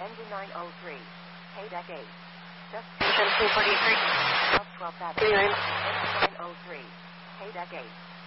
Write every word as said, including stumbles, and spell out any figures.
Engine nine oh three. K-Deck eight. Engine two forty-three. twelve twelve seven. Engine Engine nine oh three. K-Deck eight.